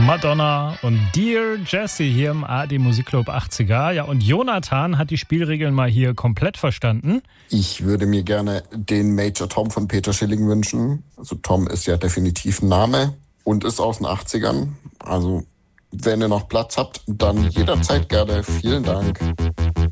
Madonna und Dear Jessie hier im ARD Musikclub 80er. Ja, und Jonathan hat die Spielregeln mal hier komplett verstanden. Ich würde mir gerne den Major Tom von Peter Schilling wünschen. Also Tom ist ja definitiv ein Name und ist aus den 80ern. Also wenn ihr noch Platz habt, dann jederzeit gerne. Vielen Dank.